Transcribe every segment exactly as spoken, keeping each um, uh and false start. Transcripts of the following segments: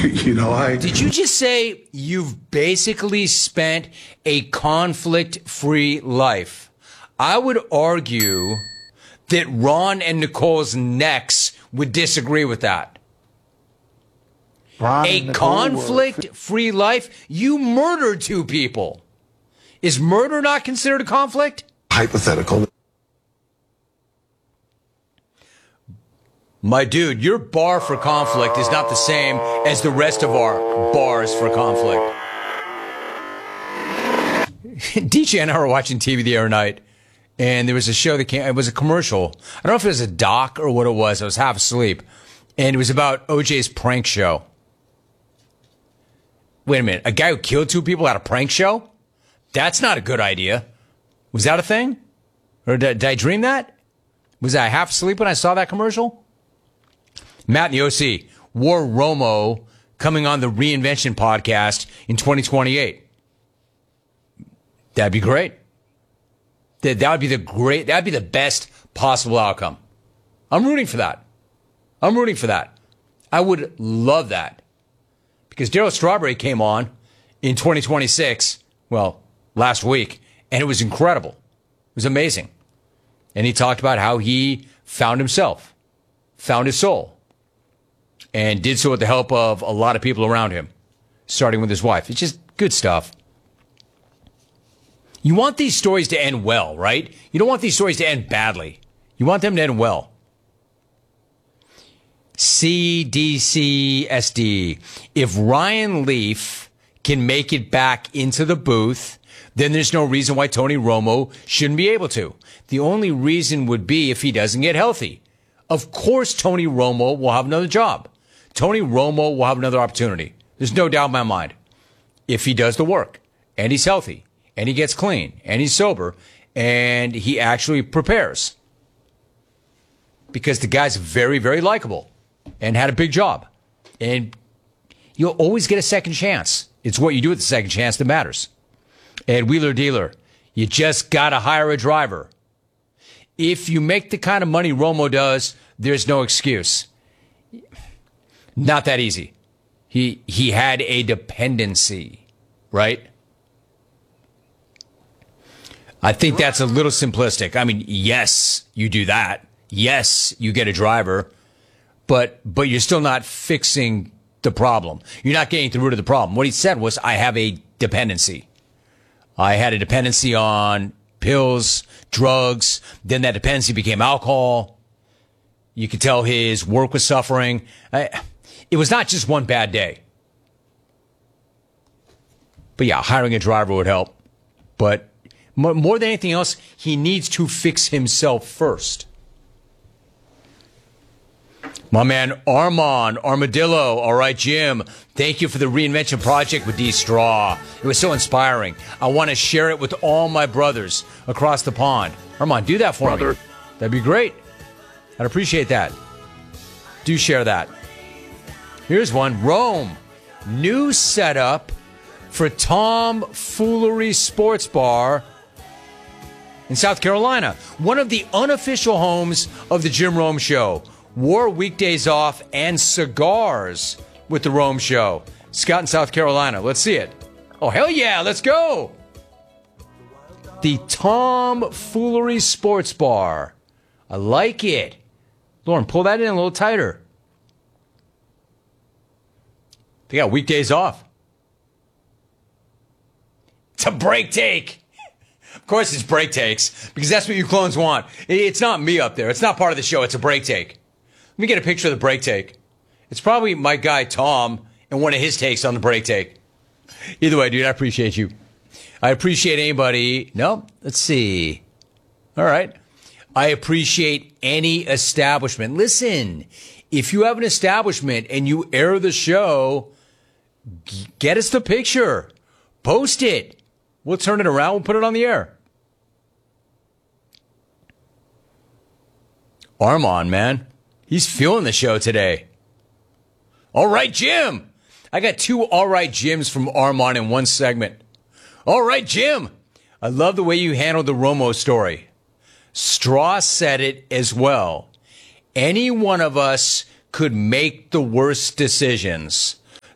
You know, I... Did you just say you've basically spent a conflict-free life? I would argue that Ron and Nicole's necks would disagree with that. Ron a conflict-free life? You murdered two people. Is murder not considered a conflict? Hypothetical. My dude, your bar for conflict is not the same as the rest of our bars for conflict. D J and I were watching T V the other night, and there was a show that came, it was a commercial. I don't know if it was a doc or what it was. I was half asleep. And it was about O J's prank show. Wait a minute. A guy who killed two people had a prank show? That's not a good idea. Was that a thing? Or did, did I dream that? Was I half asleep when I saw that commercial? Matt and the O C, War Romo coming on the Reinvention podcast in twenty twenty-eight. That'd be great. That, that would be the great, that'd be the best possible outcome. I'm rooting for that. I'm rooting for that. I would love that. Because Darryl Strawberry came on in twenty twenty-six, well, last week, and it was incredible. It was amazing. And he talked about how he found himself, found his soul, and did so with the help of a lot of people around him, starting with his wife. It's just good stuff. You want these stories to end well, right? You don't want these stories to end badly. You want them to end well. C D C S D. If Ryan Leaf can make it back into the booth, then there's no reason why Tony Romo shouldn't be able to. The only reason would be if he doesn't get healthy. Of course, Tony Romo will have another job. Tony Romo will have another opportunity. There's no doubt in my mind. If he does the work, and he's healthy, and he gets clean, and he's sober, and he actually prepares. Because the guy's very, very likable and had a big job. And you'll always get a second chance. It's what you do with the second chance that matters. And Wheeler Dealer, you just got to hire a driver. If you make the kind of money Romo does, there's no excuse. Not that easy. He he had a dependency, right? I think that's a little simplistic. I mean, yes, you do that. Yes, you get a driver, but but you're still not fixing the problem. You're not getting to the root of the problem. What he said was, I have a dependency. I had a dependency on pills, drugs. Then that dependency became alcohol. You could tell his work was suffering. I, it was not just one bad day. But yeah, hiring a driver would help. But more than anything else, he needs to fix himself first. My man Armand Armadillo. All right, Jim. Thank you for the Reinvention Project with D Straw. It was so inspiring. I want to share it with all my brothers across the pond. Armand, do that for Brother. me. That'd be great. I'd appreciate that. Do share that. Here's one. Rome. New setup for Tom Foolery Sports Bar in South Carolina. One of the unofficial homes of the Jim Rome Show. War weekdays off and cigars with the Rome Show. Scott in South Carolina. Let's see it. Oh, hell yeah. Let's go. The Tom Foolery Sports Bar. I like it. Lauren, pull that in a little tighter. They got weekdays off. It's a break take. Of course it's break takes, because that's what you clones want. It's not me up there. It's not part of the show. It's a break take. Let me get a picture of the break take. It's probably my guy Tom and one of his takes on the break take. Either way, dude, I appreciate you. I appreciate anybody. No, let's see. All right. I appreciate any establishment. Listen, if you have an establishment and you air the show, get us the picture. Post it. We'll turn it around. We'll put it on the air. Armand, man. He's feeling the show today. All right, Jim. I got two all right Jims from Armand in one segment. All right, Jim. I love the way you handled the Romo story. Straw said it as well. Any one of us could make the worst decisions.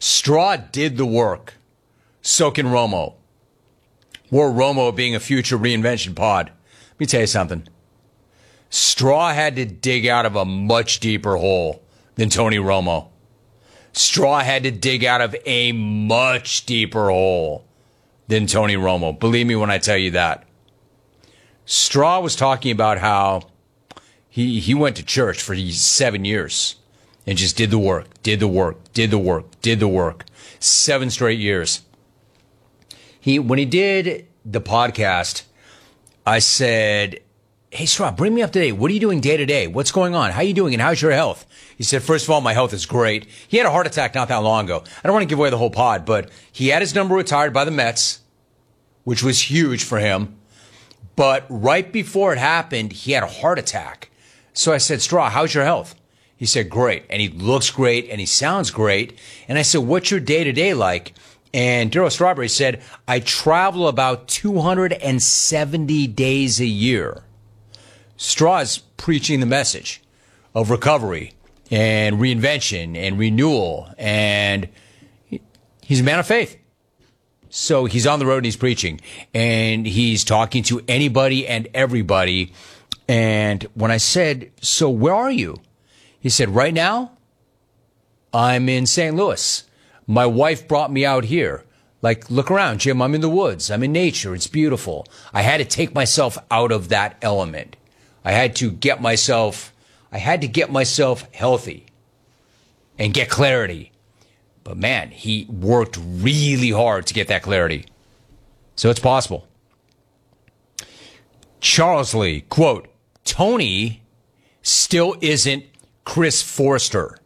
Straw did the work. So can Romo. Or Romo being a future reinvention pod. Let me tell you something. Straw had to dig out of a much deeper hole than Tony Romo. Straw had to dig out of a much deeper hole than Tony Romo. Believe me when I tell you that. Straw was talking about how he he went to church for seven years and just did the work, did the work, did the work, did the work. Seven straight years. He when he did the podcast, I said, hey, Straw, bring me up to date. What are you doing day to day? What's going on? How are you doing? And how's your health? He said, first of all, my health is great. He had a heart attack not that long ago. I don't want to give away the whole pod, but he had his number retired by the Mets, which was huge for him. But right before it happened, he had a heart attack. So I said, Straw, how's your health? He said, great. And he looks great and he sounds great. And I said, what's your day to day like? And Darryl Strawberry said, I travel about two hundred seventy days a year. Straw's preaching the message of recovery and reinvention and renewal, and he's a man of faith. So he's on the road and he's preaching, and he's talking to anybody and everybody. And when I said, so where are you? He said, right now, I'm in Saint Louis. My wife brought me out here. Like, look around, Jim, I'm in the woods. I'm in nature. It's beautiful. I had to take myself out of that element. I had to get myself, I had to get myself healthy and get clarity. But man, he worked really hard to get that clarity. So it's possible. Charles Lee, quote, Tony still isn't Chris Forster.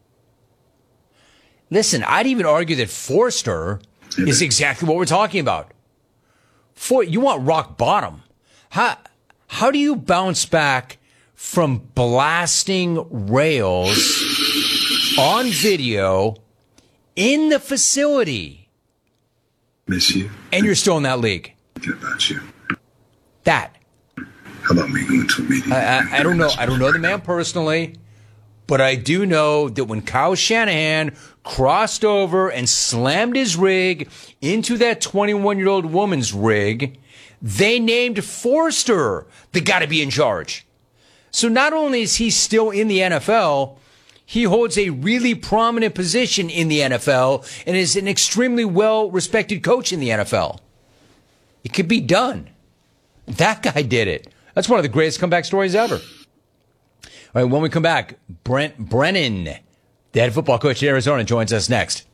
Listen, I'd even argue that Forster is exactly what we're talking about. For you want rock bottom. How how do you bounce back from blasting rails on video in the facility? Miss you. And you're still in that league. Thinking about you. That. How about me going to a meeting? I, I, I don't know. I don't know the man personally, but I do know that when Kyle Shanahan crossed over and slammed his rig into that twenty-one-year-old woman's rig, they named Forster the guy to be in charge. So not only is he still in the N F L, he holds a really prominent position in the N F L and is an extremely well-respected coach in the N F L. It could be done. That guy did it. That's one of the greatest comeback stories ever. All right, when we come back, Brent Brennan, the head football coach in Arizona, joins us next.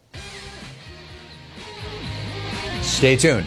Stay tuned.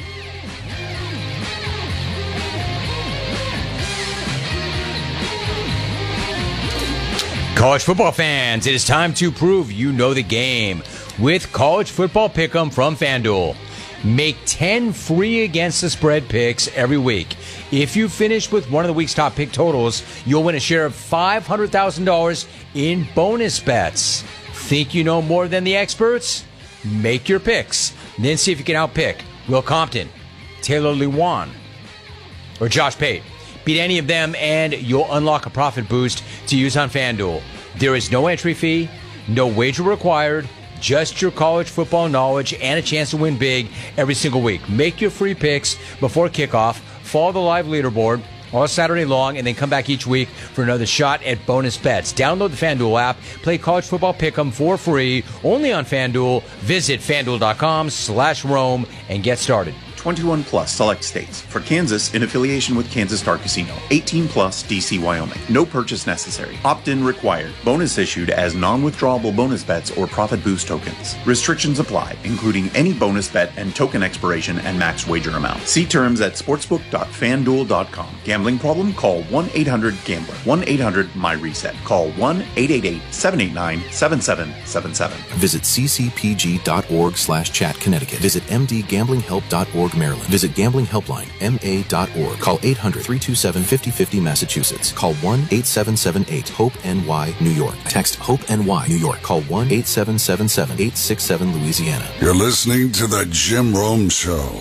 College football fans, it is time to prove you know the game with College Football Pick'em from FanDuel. Make ten free against the spread picks every week. If you finish with one of the week's top pick totals, you'll win a share of five hundred thousand dollars in bonus bets. Think you know more than the experts? Make your picks. Then see if you can outpick Will Compton, Taylor Lewan, or Josh Pate. Beat any of them and you'll unlock a profit boost to use on FanDuel. There is no entry fee, no wager required, just your college football knowledge and a chance to win big every single week. Make your free picks before kickoff, follow the live leaderboard all Saturday long, and then come back each week for another shot at bonus bets. Download the FanDuel app, play College Football Pick'em for free, only on FanDuel. Visit FanDuel.com slash Rome and get started. twenty-one plus select states. For Kansas, in affiliation with Kansas Star Casino. eighteen plus D C, Wyoming. No purchase necessary. Opt-in required. Bonus issued as non-withdrawable bonus bets or profit boost tokens. Restrictions apply, including any bonus bet and token expiration and max wager amount. See terms at sportsbook dot fan duel dot com. Gambling problem? Call one eight hundred gambler. one eight hundred my reset. Call one eight eight eight seven eight nine seven seven seven seven. Visit c c p g dot org slash chat Connecticut. Visit m d gambling help dot org Maryland. Visit Gambling Helpline, M A dot org. Call eight hundred three two seven five zero five zero Massachusetts. Call one eight seven seven eight HOPE N Y New York. Text HOPE N Y New York. Call one eight seven seven seven eight six seven Louisiana. You're listening to the Jim Rome Show.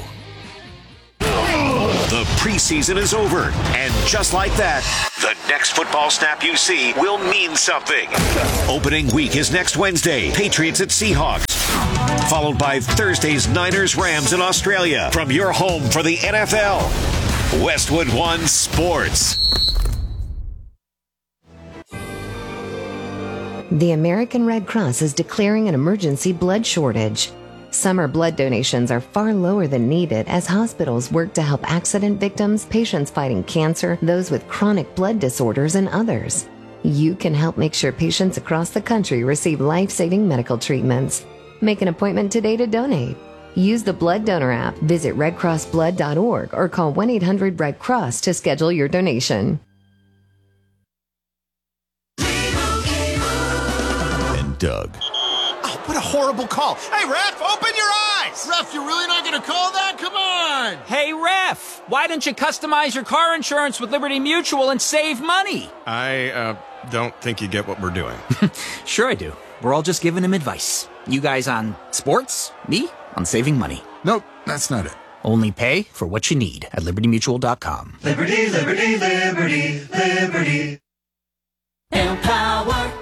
The preseason is over, and just like that, the next football snap you see will mean something. Opening week is next Wednesday. Patriots at Seahawks. Followed by Thursday's Niners-Rams in Australia from your home for the N F L. Westwood One Sports. The American Red Cross is declaring an emergency blood shortage. Summer blood donations are far lower than needed as hospitals work to help accident victims, patients fighting cancer, those with chronic blood disorders, and others. You can help make sure patients across the country receive life-saving medical treatments. Make an appointment today to donate. Use the Blood Donor app, visit red cross blood dot org, or call one eight hundred red cross to schedule your donation. And Doug. Oh, what a horrible call. Hey, Ref, open your eyes! Ref, you're really not going to call that? Come on! Hey, Ref, why don't you customize your car insurance with Liberty Mutual and save money? I, uh, don't think you get what we're doing. Sure I do. We're all just giving him advice. You guys on sports, me on saving money. Nope, that's not it. Only pay for what you need at liberty mutual dot com. Liberty, liberty, liberty, liberty. Empower.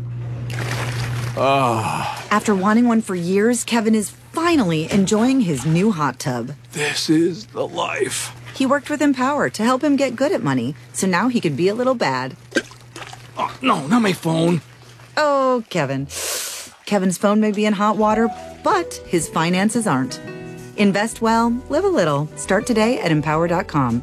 Oh. After wanting one for years, Kevin is finally enjoying his new hot tub. This is the life. He worked with Empower to help him get good at money, so now he can be a little bad. Oh, no, not my phone. Oh, Kevin. Kevin's phone may be in hot water, but his finances aren't. Invest well, live a little. Start today at empower dot com.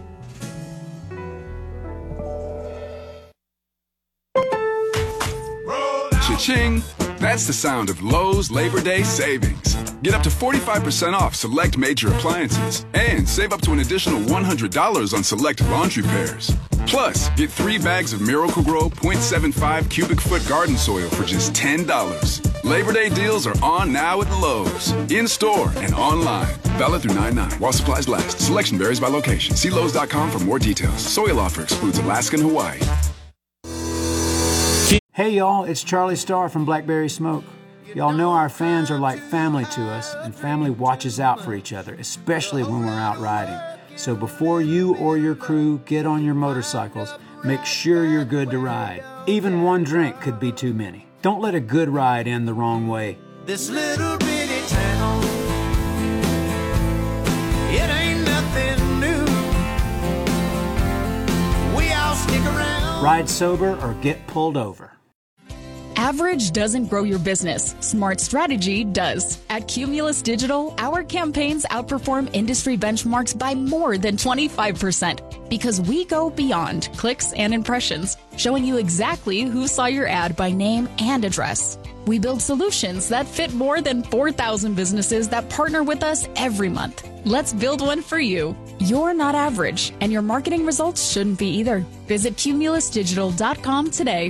Cha-ching! That's the sound of Lowe's Labor Day savings. Get up to forty-five percent off select major appliances and save up to an additional one hundred dollars on select laundry pairs. Plus, get three bags of Miracle-Gro zero point seven five cubic foot garden soil for just ten dollars. Labor Day deals are on now at Lowe's, in-store and online. Valid through nine nine while supplies last. Selection varies by location. See Lowe's dot com for more details. Soil offer excludes Alaska and Hawaii. Hey y'all, it's Charlie Starr from Blackberry Smoke. Y'all know our fans are like family to us, and family watches out for each other, especially when we're out riding. So before you or your crew get on your motorcycles, make sure you're good to ride. Even one drink could be too many. Don't let a good ride end the wrong way. This little bitty town, it ain't nothing new. We all stick around. Ride sober or get pulled over. Average doesn't grow your business. Smart strategy does. At Cumulus Digital, our campaigns outperform industry benchmarks by more than twenty-five percent because we go beyond clicks and impressions, showing you exactly who saw your ad by name and address. We build solutions that fit more than four thousand businesses that partner with us every month. Let's build one for you. You're not average, and your marketing results shouldn't be either. Visit cumulus digital dot com today.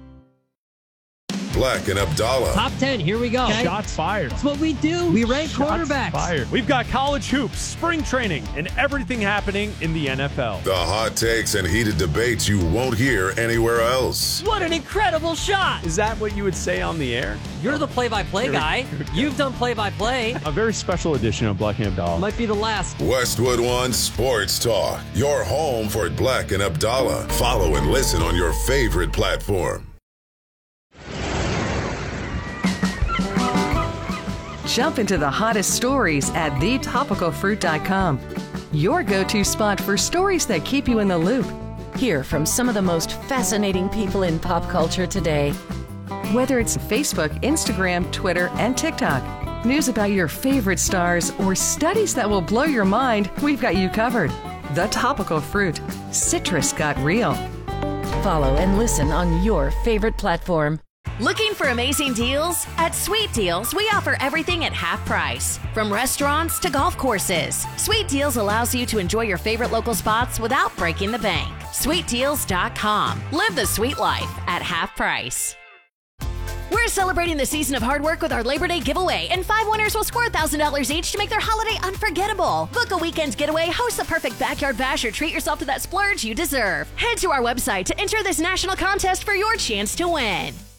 Black and Abdallah. Top ten, here we go. Okay. Shots fired. That's what we do. We rank Shots quarterbacks. Fired. We've got college hoops, spring training, and everything happening in the N F L. The hot takes and heated debates you won't hear anywhere else. What an incredible shot. Is that what you would say on the air? You're the play-by-play guy. You've done play-by-play. A very special edition of Black and Abdallah. Might be the last. Westwood One Sports Talk. Your home for Black and Abdallah. Follow and listen on your favorite platform. Jump into the hottest stories at the topical fruit dot com. Your go-to spot for stories that keep you in the loop. Hear from some of the most fascinating people in pop culture today. Whether it's Facebook, Instagram, Twitter, and TikTok, news about your favorite stars, or studies that will blow your mind, we've got you covered. The Topical Fruit. Citrus got real. Follow and listen on your favorite platform. Looking for amazing deals? At Sweet Deals, we offer everything at half price. From restaurants to golf courses, Sweet Deals allows you to enjoy your favorite local spots without breaking the bank. sweet deals dot com. Live the sweet life at half price. We're celebrating the season of hard work with our Labor Day giveaway, and five winners will score one thousand dollars each to make their holiday unforgettable. Book a weekend getaway, host the perfect backyard bash, or treat yourself to that splurge you deserve. Head to our website to enter this national contest for your chance to win.